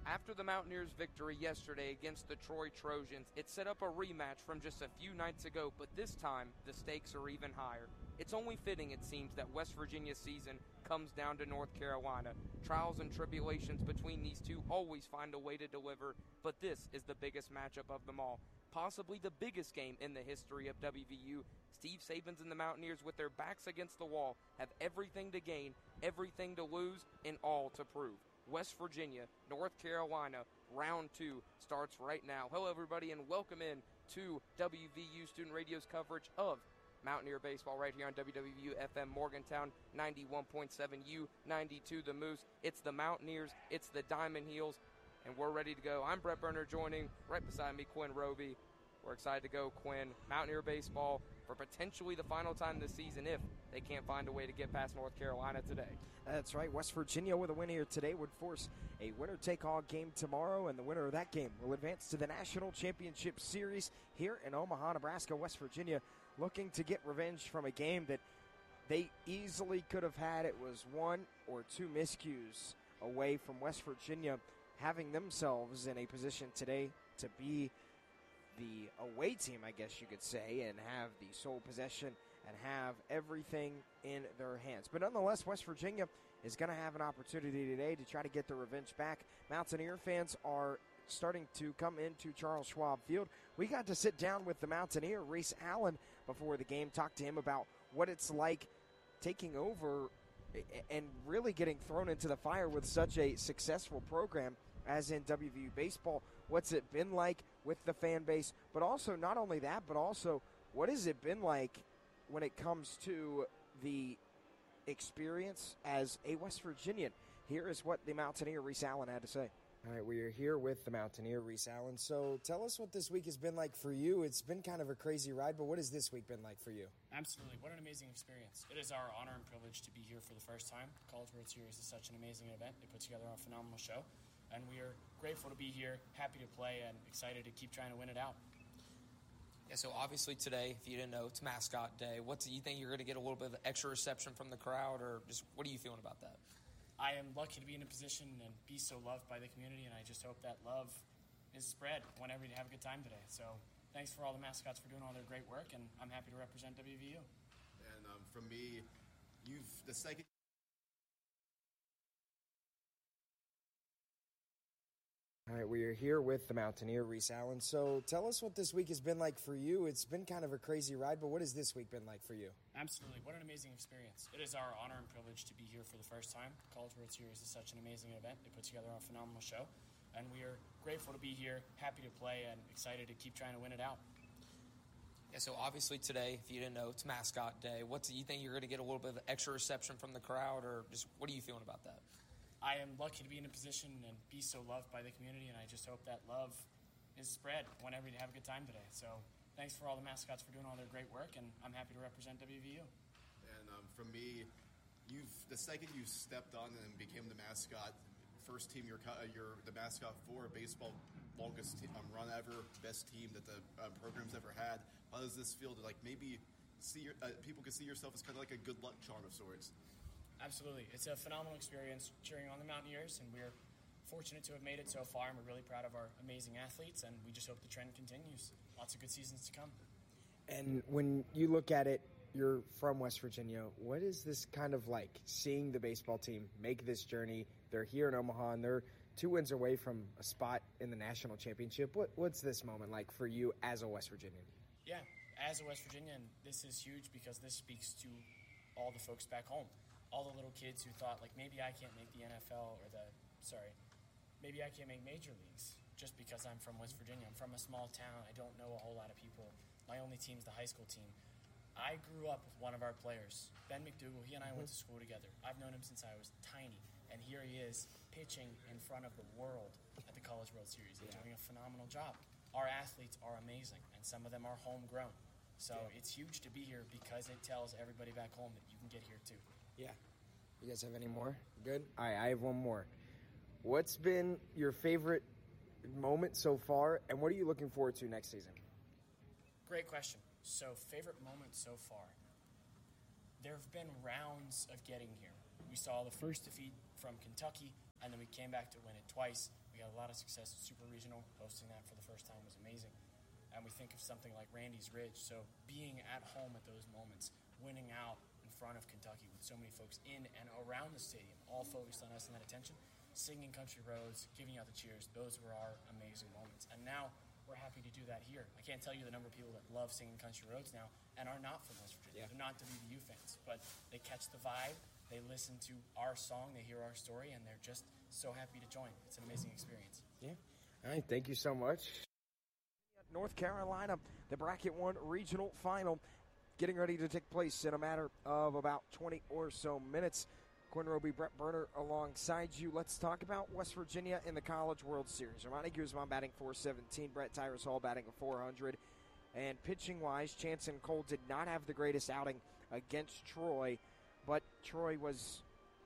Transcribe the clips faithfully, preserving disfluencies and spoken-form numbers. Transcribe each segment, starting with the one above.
After the Mountaineers' victory yesterday against the Troy Trojans, it set up a rematch from just a few nights ago, but this time the stakes are even higher. It's only fitting, it seems, that West Virginia's season comes down to North Carolina. Trials and tribulations between these two always find a way to deliver, but this is the biggest matchup of them all. Possibly the biggest game in the history of W V U. Steve Sabins and the Mountaineers, with their backs against the wall, have everything to gain, everything to lose, and all to prove. West Virginia, North Carolina, round two starts right now. Hello, everybody, and welcome in to W V U Student Radio's coverage of Mountaineer baseball right here on W W U F M Morgantown, ninety-one point seven U, ninety-two The Moose. It's the Mountaineers, it's the Diamond Heels, and we're ready to go. I'm Brett Berner, joining right beside me, Quinn Roby. We're excited to go, Quinn. Mountaineer baseball for potentially the final time this season if they can't find a way to get past North Carolina today. That's right. West Virginia with a win here today would force a winner-take-all game tomorrow, and the winner of that game will advance to the National Championship Series here in Omaha, Nebraska. West Virginia looking to get revenge from a game that they easily could have had. It was one or two miscues away from West Virginia having themselves in a position today to be the away team, I guess you could say, and have the sole possession and have everything in their hands. But nonetheless, West Virginia is going to have an opportunity today to try to get their revenge back. Mountaineer fans are starting to come into Charles Schwab Field. We got to sit down with the Mountaineer, Reese Allen, before the game, talk to him about what it's like taking over and really getting thrown into the fire with such a successful program as in W V U baseball. What's it been like with the fan base? But also, not only that, but also, what has it been like when it comes to the experience as a West Virginian? Here is what the Mountaineer, Reese Allen, had to say. All right, we are here with the Mountaineer, Reese Allen. So tell us what this week has been like for you. It's been kind of a crazy ride, but what has this week been like for you? Absolutely. What an amazing experience. It is our honor and privilege to be here for the first time. The College World Series is such an amazing event. They put together a phenomenal show, and we are grateful to be here, happy to play, and excited to keep trying to win it out. Yeah, so obviously today, if you didn't know, it's Mascot Day. What do you think you're going to get a little bit of extra reception from the crowd, or just what are you feeling about that? I am lucky to be in a position and be so loved by the community, and I just hope that love is spread. I want everybody to have a good time today. So thanks for all the mascots for doing all their great work, and I'm happy to represent W V U. And um, from me, you've the second. All right, we are here with the Mountaineer, Reese Allen. So tell us what this week has been like for you. It's been kind of a crazy ride, but what has this week been like for you? Absolutely. What an amazing experience. It is our honor and privilege to be here for the first time. The College World Series is such an amazing event. They put together a phenomenal show, and we are grateful to be here, happy to play, and excited to keep trying to win it out. Yeah, so obviously today, if you didn't know, it's Mascot Day. What do you think you're going to get a little bit of extra reception from the crowd, or just what are you feeling about that? I am lucky to be in a position and be so loved by the community, and I just hope that love is spread. I want everybody to have a good time today. So thanks for all the mascots for doing all their great work, and I'm happy to represent W V U. And um, from me, you've the second you stepped on and became the mascot, first team you're, you're the mascot for baseball, longest team, um, run ever, best team that the uh, program's ever had. How does this feel to like maybe see your, uh, people can see yourself as kind of like a good luck charm of sorts? Absolutely. It's a phenomenal experience cheering on the Mountaineers, and we're fortunate to have made it so far, and we're really proud of our amazing athletes, and we just hope the trend continues. Lots of good seasons to come. And when you look at it, you're from West Virginia. What is this kind of like, seeing the baseball team make this journey? They're here in Omaha, and they're two wins away from a spot in the national championship. What, what's this moment like for you as a West Virginian? Yeah, as a West Virginian, this is huge because this speaks to all the folks back home. All the little kids who thought, like, maybe I can't make the N F L or the, sorry, maybe I can't make major leagues just because I'm from West Virginia. I'm from a small town. I don't know a whole lot of people. My only team's the high school team. I grew up with one of our players, Ben McDougal. He and I went to school together. I've known him since I was tiny, and here he is pitching in front of the world at the College World Series and yeah. doing a phenomenal job. Our athletes are amazing, and some of them are homegrown. So yeah. it's huge to be here because it tells everybody back home that you can get here too. Yeah. You guys have any more? Good? All right, I have one more. What's been your favorite moment so far, and what are you looking forward to next season? Great question. So, favorite moment so far. There have been rounds of getting here. We saw the first defeat from Kentucky. And then we came back to win it twice. We had a lot of success at Super Regional. Hosting that for the first time was amazing. And we think of something like Randy's Ridge. So being at home at those moments, winning out in front of Kentucky with so many folks in and around the stadium, all focused on us and that attention, singing Country Roads, giving out the cheers, those were our amazing moments. And now we're happy to do that here. I can't tell you the number of people that love singing Country Roads now and are not from West Virginia. Yeah. They're not W V U fans, but they catch the vibe, they listen to our song, they hear our story, and they're just so happy to join. It's an amazing experience. Yeah. All right, thank you so much. North Carolina, the Bracket One Regional Final, getting ready to take place in a matter of about twenty or so minutes. Quinn Roby, Brett Berner alongside you. Let's talk about West Virginia in the College World Series. Armani Guzman batting four seventeen, Brett Tyrus Hall batting a four hundred. And pitching-wise, Chanson Cole did not have the greatest outing against Troy, but Troy was,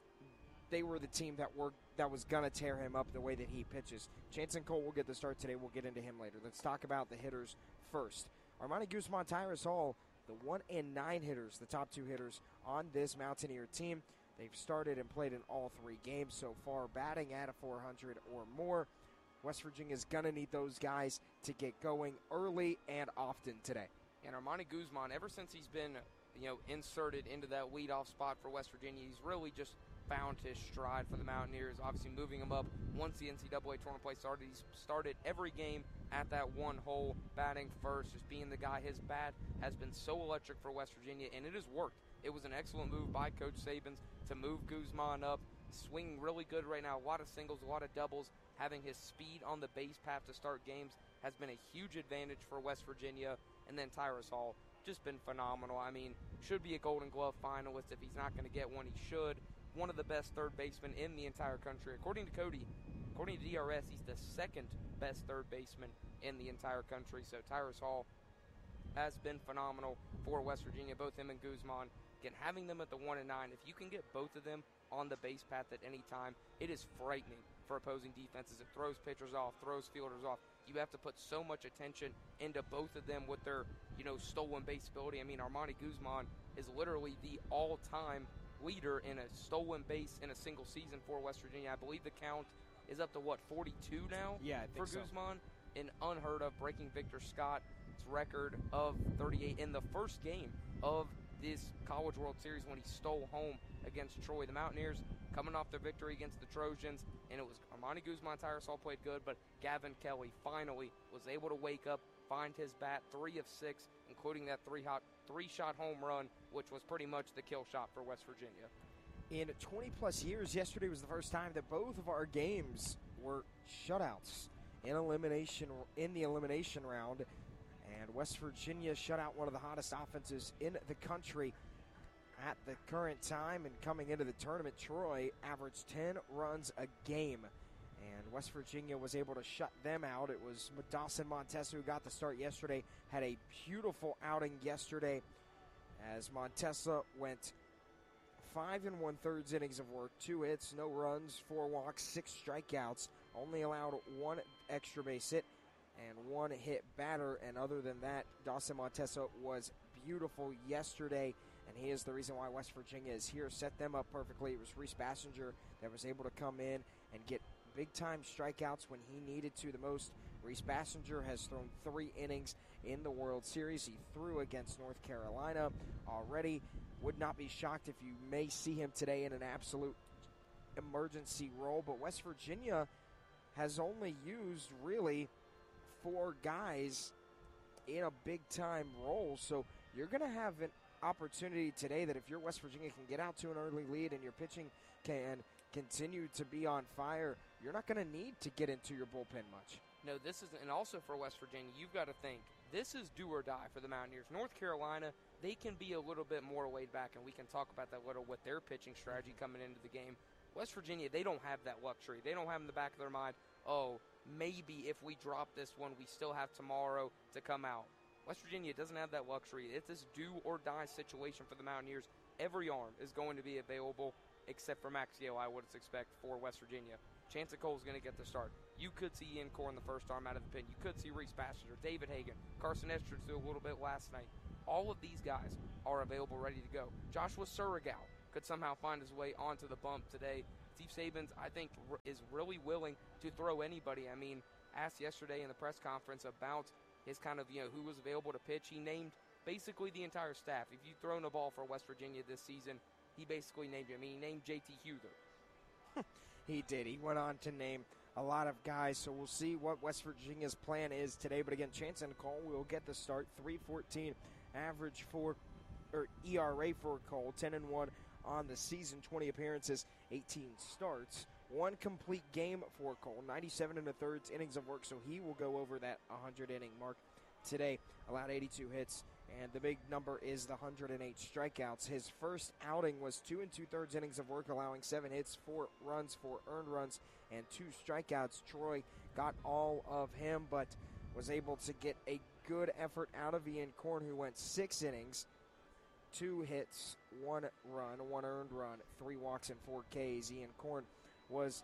they were the team that were that was going to tear him up the way that he pitches. Chanson Cole will get the start today. We'll get into him later. Let's talk about the hitters first. Armani Guzman, Tyrus Hall, the one and nine hitters, the top two hitters on this Mountaineer team. They've started and played in all three games so far, batting at a four hundred or more. West Virginia's going to need those guys to get going early and often today. And Armani Guzman, ever since he's been, you know, inserted into that leadoff spot for West Virginia, he's really just found his stride for the Mountaineers, obviously moving him up once the N C double A tournament play started. He's started every game at that one hole, batting first, just being the guy. His bat has been so electric for West Virginia, and it has worked. It was an excellent move by Coach Sabins to move Guzman up, swinging really good right now. A lot of singles, a lot of doubles. Having his speed on the base path to start games has been a huge advantage for West Virginia. And then Tyrus Hall, just been phenomenal. I mean, should be a Golden Glove finalist. If he's not going to get one, he should. One of the best third basemen in the entire country. According to Cody, according to D R S, he's the second best third baseman in the entire country. So Tyrus Hall has been phenomenal for West Virginia, both him and Guzman. Again, having them at the one and nine, if you can get both of them on the base path at any time, it is frightening for opposing defenses. It throws pitchers off, throws fielders off. You have to put so much attention into both of them with their, you know, stolen base ability. I mean, Armani Guzman is literally the all-time leader in a stolen base in a single season for West Virginia. I believe the count is up to, what, forty-two now? Yeah, I think for Guzman? So. And unheard of, breaking Victor Scott's record of thirty-eight in the first game of this College World Series when he stole home against Troy. The Mountaineers coming off their victory against the Trojans, and it was Armani Guzman. Tyrus Hall played good, but Gavin Kelly finally was able to wake up, find his bat, three of six, including that three hot three-shot home run, which was pretty much the kill shot for West Virginia. In twenty-plus years, yesterday was the first time that both of our games were shutouts in elimination in the elimination round. And West Virginia shut out one of the hottest offenses in the country at the current time. And coming into the tournament, Troy averaged ten runs a game. And West Virginia was able to shut them out. It was Dawson Montesa who got the start yesterday. Had a beautiful outing yesterday as Montesa went five and one-thirds innings of work, two hits, no runs, four walks, six strikeouts. Only allowed one extra base hit and one hit batter, and other than that, Dawson Montesa was beautiful yesterday, and he is the reason why West Virginia is here. Set them up perfectly. It was Reese Bassinger that was able to come in and get big-time strikeouts when he needed to the most. Reese Bassinger has thrown three innings in the World Series. He threw against North Carolina already. Would not be shocked if you may see him today in an absolute emergency role, but West Virginia has only used, really, four guys in a big-time role. So you're going to have an opportunity today that if you're West Virginia can get out to an early lead and your pitching can continue to be on fire, you're not going to need to get into your bullpen much. No, this is, and also for West Virginia, you've got to think, this is do or die for the Mountaineers. North Carolina, they can be a little bit more laid back, and we can talk about that a little with their pitching strategy coming into the game. West Virginia, they don't have that luxury. They don't have in the back of their mind, oh, maybe if we drop this one, we still have tomorrow to come out. West Virginia doesn't have that luxury. It's this do-or-die situation for the Mountaineers. Every arm is going to be available, except for Max Yale, I would expect, for West Virginia. Chanson Cole is going to get the start. You could see Ian Core in the first arm out of the pen. You could see Reese Bassinger, David Hagan, Carson Estridge threw a little bit last night. All of these guys are available, ready to go. Joshua Surigao could somehow find his way onto the bump today Steve Saban's, I think, r- is really willing to throw anybody. I mean, asked yesterday in the press conference about his kind of, you know, who was available to pitch. He named basically the entire staff. If you've thrown a ball for West Virginia this season, he basically named you. I mean, he named J T Huther. He did. He went on to name a lot of guys, so we'll see what West Virginia's plan is today. But again, Chance and Cole will get the start. three fourteen average for, or E R A for Cole, ten and one on the season, twenty appearances, eighteen starts. One complete game for Cole, ninety-seven and a third innings of work, so he will go over that one hundred inning mark today. Allowed eighty-two hits, and the big number is the one hundred eight strikeouts. His first outing was two and two-thirds innings of work, allowing seven hits, four runs, four earned runs, and two strikeouts. Troy got all of him, but was able to get a good effort out of Ian Korn, who went six innings, two hits, one run, one earned run, three walks, and four Ks. Ian Korn was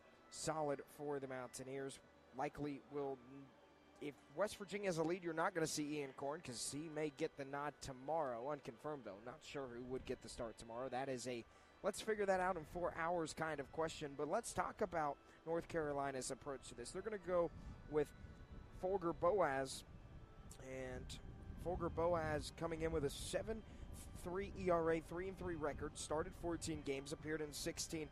solid for the Mountaineers. Likely will, if West Virginia has a lead, you're not going to see Ian Korn because he may get the nod tomorrow. Unconfirmed, though. Not sure who would get the start tomorrow. That is a let's figure that out in four hours kind of question. But let's talk about North Carolina's approach to this. They're going to go with Folger Boas, and Folger Boas coming in with a seven three E R A, three and three record, started fourteen games, appeared in sixteen.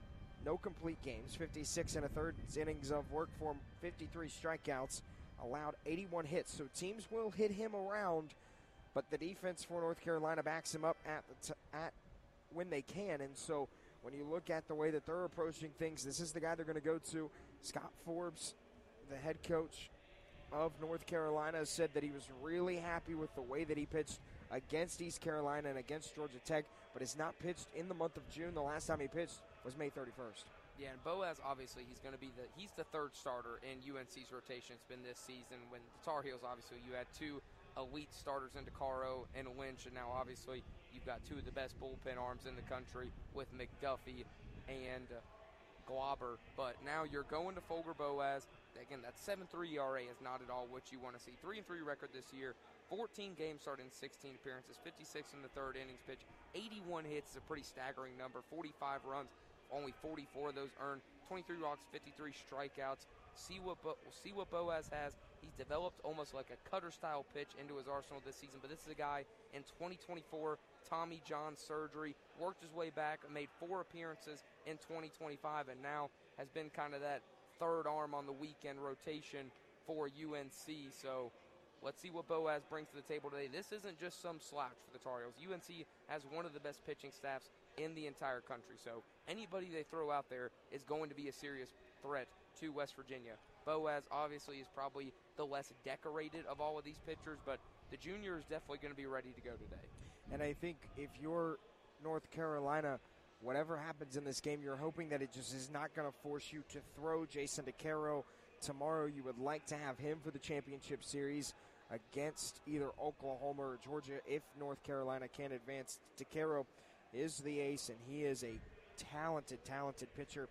No complete games, fifty-six and a third innings of work for him, fifty-three strikeouts, allowed eighty-one hits. So teams will hit him around, but the defense for North Carolina backs him up at the t- at when they can. And so when you look at the way that they're approaching things, this is the guy they're going to go to. Scott Forbes, the head coach of North Carolina, said that he was really happy with the way that he pitched against East Carolina and against Georgia Tech, but has not pitched in the month of June. The last time he pitched was May thirty-first. Yeah, and Boas, obviously, he's going to be the he's the third starter in U N C's rotation. It's been this season. When the Tar Heels, obviously, you had two elite starters in DeCaro and Lynch, and now, obviously, you've got two of the best bullpen arms in the country with McDuffie and uh, Glauber. But now you're going to Folger Boas. Again, that seven three E R A is not at all what you want to see. three and three record this year. fourteen games started in sixteen appearances, fifty-six in the third innings pitch, eighty-one hits is a pretty staggering number, forty-five runs, only forty-four of those earned, twenty-three walks, fifty-three strikeouts. See what Bo- we'll see what Boas has. He's developed almost like a cutter-style pitch into his arsenal this season, but this is a guy in twenty twenty-four, Tommy John surgery, worked his way back, made four appearances in twenty twenty-five, and now has been kind of that third arm on the weekend rotation for U N C. So let's see what Boas brings to the table today. This isn't just some slouch for the Tar Heels. U N C has one of the best pitching staffs in the entire country. So anybody they throw out there is going to be a serious threat to West Virginia. Boas obviously is probably the less decorated of all of these pitchers, but the junior is definitely going to be ready to go today. And I think if you're North Carolina, whatever happens in this game, you're hoping that it just is not going to force you to throw Jason DeCaro tomorrow. You would like to have him for the championship series against either Oklahoma or Georgia if North Carolina can advance. DeCaro is the ace, and he is a talented, talented pitcher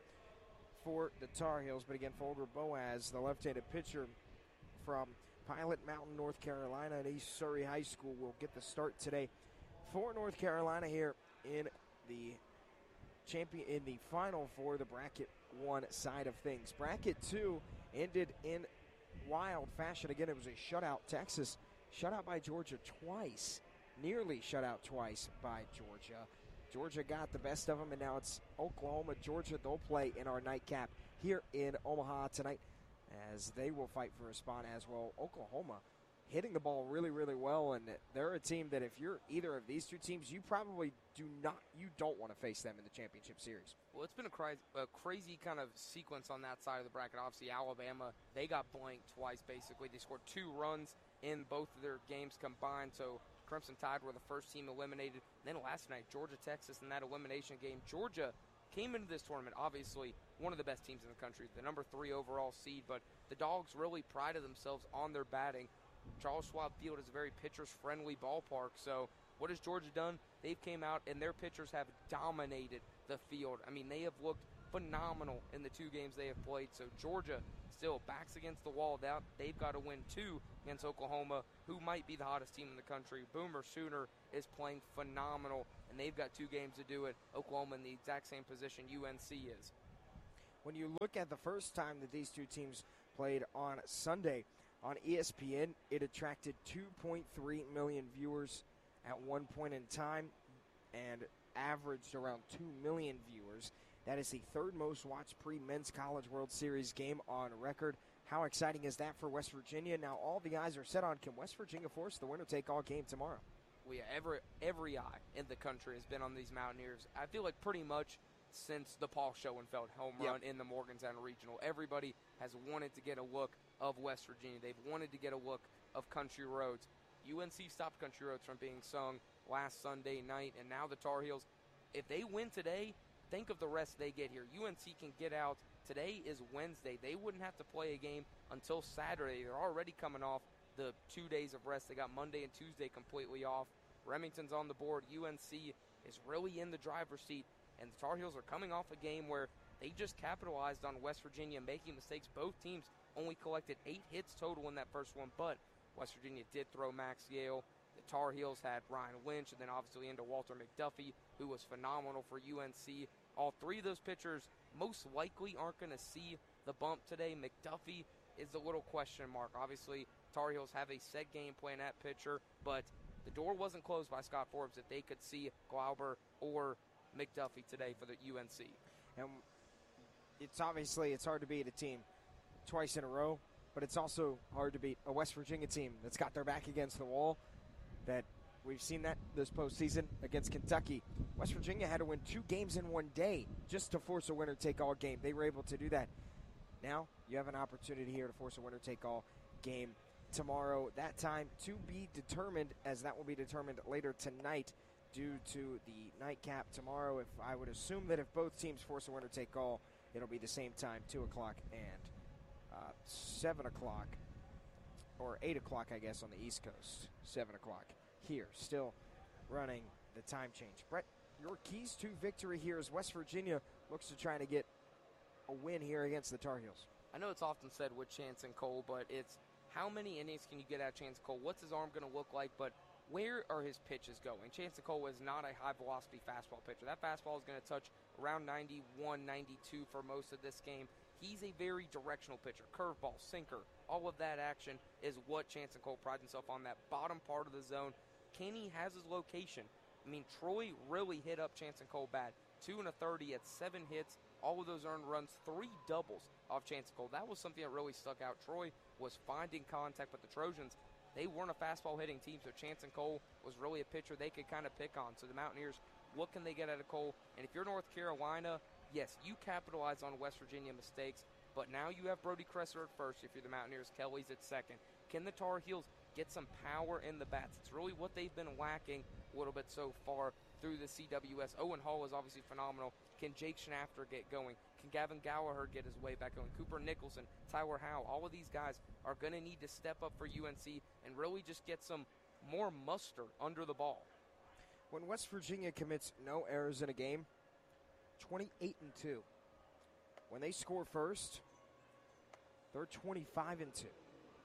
for the Tar Heels. But again, Folger Boas, the left-handed pitcher from Pilot Mountain, North Carolina, and East Surrey High School, will get the start today for North Carolina here in the champion in the Final Four, the Bracket One side of things. Bracket Two ended in wild fashion. Again, it was a shutout. Texas shut out by Georgia twice, nearly shut out twice by Georgia. Georgia got the best of them, and now it's Oklahoma, Georgia. They'll play in our nightcap here in Omaha tonight, as they will fight for a spot as well. Oklahoma hitting the ball really, really well, and they're a team that if you're either of these two teams, you probably do not, you don't want to face them in the championship series. Well, it's been a, cra- a crazy kind of sequence on that side of the bracket. Obviously, Alabama, they got blanked twice, basically. They scored two runs in both of their games combined, so Crimson Tide were the first team eliminated. And then last night, Georgia, Texas in that elimination game. Georgia came into this tournament, obviously, one of the best teams in the country, the number three overall seed, but the Dogs really prided themselves on their batting. Charles Schwab Field is a very pitchers-friendly ballpark, so what has Georgia done? They've came out, and their pitchers have dominated the field. I mean, they have looked phenomenal in the two games they have played, so Georgia still backs against the wall. They've got to win two against Oklahoma, who might be the hottest team in the country. Boomer Sooner is playing phenomenal, and they've got two games to do it. Oklahoma in the exact same position U N C is. When you look at the first time that these two teams played on Sunday on E S P N, it attracted two point three million viewers at one point in time and averaged around two million viewers. That is the third most watched pre-Men's College World Series game on record. How exciting is that for West Virginia? Now all the eyes are set on, can West Virginia force the winner-take-all game tomorrow? We every every eye in the country has been on these Mountaineers. I feel like pretty much since the Paul Schoenfeld home run Yep. in the Morgantown Regional, everybody has wanted to get a look of West Virginia. They've wanted to get a look of Country Roads. U N C stopped Country Roads from being sung last Sunday night, and now the Tar Heels, if they win today, think of the rest they get here. U N C can get out. Today is Wednesday. They wouldn't have to play a game until Saturday. They're already coming off the two days of rest. They got Monday and Tuesday completely off. Remington's on the board. U N C is really in the driver's seat, and the Tar Heels are coming off a game where they just capitalized on West Virginia making mistakes. Both teams only collected eight hits total in that first one, but West Virginia did throw Max Yale. The Tar Heels had Ryan Lynch, and then obviously into Walter McDuffie, who was phenomenal for U N C. All three of those pitchers most likely aren't going to see the bump today. McDuffie is the little question mark. Obviously, Tar Heels have a set game plan at pitcher, but the door wasn't closed by Scott Forbes that they could see Glauber or McDuffie today for the U N C. And it's obviously it's hard to beat a team twice in a row, but it's also hard to beat a West Virginia team that's got their back against the wall. That we've seen that this postseason against Kentucky. West Virginia had to win two games in one day just to force a winner-take-all game. They were able to do that. Now you have an opportunity here to force a winner-take-all game tomorrow. That time to be determined, as that will be determined later tonight due to the nightcap tomorrow. If I would assume that if both teams force a winner-take-all, it'll be the same time, two o'clock and uh, seven o'clock, or eight o'clock, I guess, on the East Coast. seven o'clock here, still running the time change. Brett, your keys to victory here as West Virginia looks to try to get a win here against the Tar Heels. I know it's often said with Chance and Cole, but it's how many innings can you get out of Chance and Cole? What's his arm going to look like? But where are his pitches going? Chance and Cole is not a high-velocity fastball pitcher. That fastball is going to touch around ninety-one, ninety-two for most of this game. He's a very directional pitcher. Curveball, sinker, all of that action is what Chance and Cole prides himself on, that bottom part of the zone. Kenny has his location. I mean, Troy really hit up Chance and Cole bad. Two and a third, he had seven hits, all of those earned runs, three doubles off Chance and Cole. That was something that really stuck out. Troy was finding contact, but the Trojans, they weren't a fastball hitting team, so Chance and Cole was really a pitcher they could kind of pick on. So the Mountaineers, what can they get out of Cole? And if you're North Carolina, yes, you capitalize on West Virginia mistakes, but now you have Brody Kresser at first if you're the Mountaineers. Kelly's at second. Can the Tar Heels get some power in the bats? It's really what they've been lacking a little bit so far through the C W S. Owen Hall is obviously phenomenal. Can Jake Schnafter get going? Can Gavin Gallagher get his way back going? Cooper Nicholson, Tyler Howe, all of these guys are going to need to step up for U N C and really just get some more muster under the ball. When West Virginia commits no errors in a game, twenty-eight and two. When they score first, they're twenty-five and two.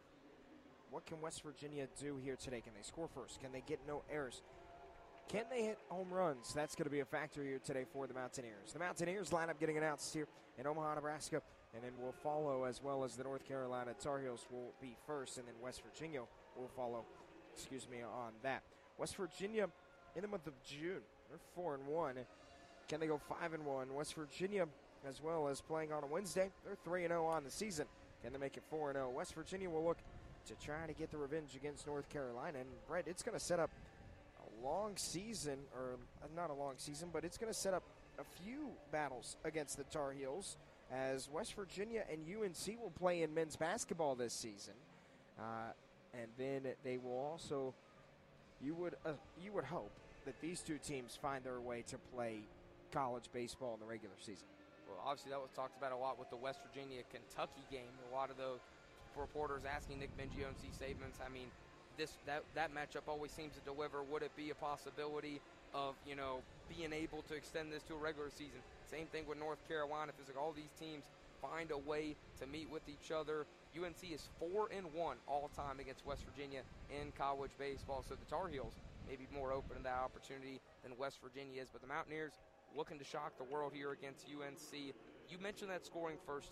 What can West Virginia do here today? Can they score first? Can they get no errors? Can they hit home runs? That's going to be a factor here today for the Mountaineers. The Mountaineers lineup getting announced here in Omaha, Nebraska, and then we'll follow as well as the North Carolina Tar Heels will be first, and then West Virginia will follow, excuse me, on that. West Virginia in the month of June, they're four and one. Can they go five and one? West Virginia, as well as playing on a Wednesday, they're three and oh on the season. Can they make it four and oh? West Virginia will look to try to get the revenge against North Carolina, and Brett, it's going to set up a long season, or not a long season, but it's going to set up a few battles against the Tar Heels, as West Virginia and U N C will play in men's basketball this season, uh, and then they will also, you would uh, you would hope that these two teams find their way to play college baseball in the regular season. Well, obviously that was talked about a lot with the West Virginia-Kentucky game. A lot of the reporters asking Nick Mingio and C. Saban's, I mean, this that, that matchup always seems to deliver. Would it be a possibility of, you know, being able to extend this to a regular season? Same thing with North Carolina. If it's like all these teams find a way to meet with each other. U N C is four and one all time against West Virginia in college baseball. So the Tar Heels maybe more open to that opportunity than West Virginia is. But the Mountaineers looking to shock the world here against U N C. You mentioned that scoring first